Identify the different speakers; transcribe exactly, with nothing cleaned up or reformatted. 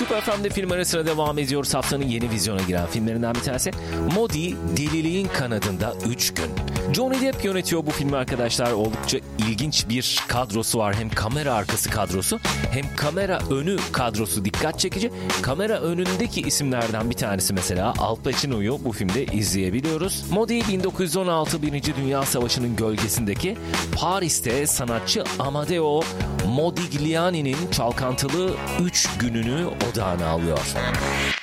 Speaker 1: Süper F M'de film arasına devam ediyoruz. Haftanın yeni vizyona giren filmlerinden bir tanesi Modi, Deliliğin Kanadında üç gün. Johnny Depp yönetiyor bu filmi arkadaşlar. Oldukça ilginç bir kadrosu var. Hem kamera arkası kadrosu hem kamera önü kadrosu dikkat çekici. Kamera önündeki isimlerden bir tanesi mesela Al Pacino'yu bu filmde izleyebiliyoruz. Modi bin dokuz yüz on altı Birinci Dünya Savaşı'nın gölgesindeki Paris'te sanatçı Amadeo Modigliani'nin çalkantılı üç gününü odağına alıyor.